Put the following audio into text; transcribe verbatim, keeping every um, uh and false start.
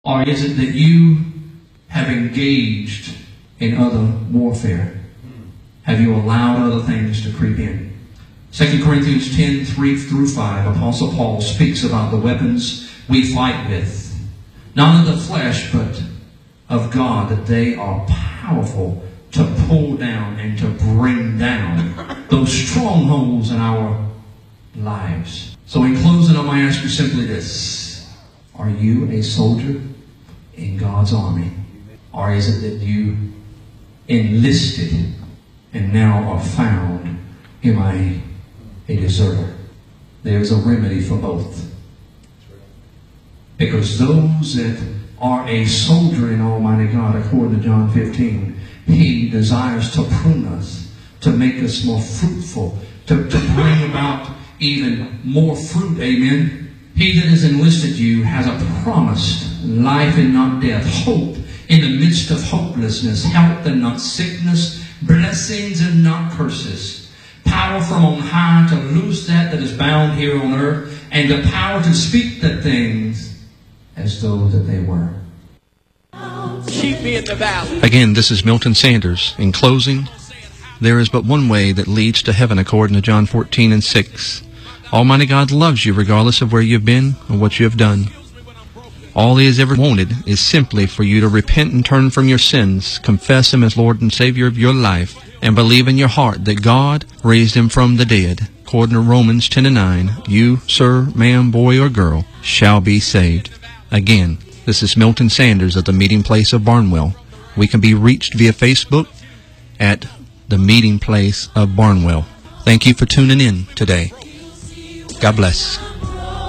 Or is it that you have engaged in other warfare? Have you allowed other things to creep in? Second Corinthians ten, three through five, Apostle Paul speaks about the weapons we fight with. Not of the flesh, but of God, that they are powerful to pull down and to bring down those strongholds in our lives. So in closing, I might ask you simply this. Are you a soldier in God's army? Or is it that you enlisted and now are found, am I a deserter? There's a remedy for both. Because those that are a soldier in Almighty God, according to John fifteen, He desires to prune us, to make us more fruitful, to, to bring about even more fruit. Amen. He that has enlisted you has a promised life and not death, hope in the midst of hopelessness, health and not sickness, blessings and not curses, power from on high to loose that that is bound here on earth, and the power to speak the things as though that they were. Keep me in the valley. Again, this is Milton Sanders. In closing, there is but one way that leads to heaven, according to John fourteen and six. Almighty God loves you regardless of where you've been or what you have done. All He has ever wanted is simply for you to repent and turn from your sins, confess Him as Lord and Savior of your life, and believe in your heart that God raised Him from the dead. According to Romans ten and nine, you, sir, ma'am, boy, or girl, shall be saved. Again, this is Milton Sanders at the Meeting Place of Barnwell. We can be reached via Facebook at the Meeting Place of Barnwell. Thank you for tuning in today. God bless.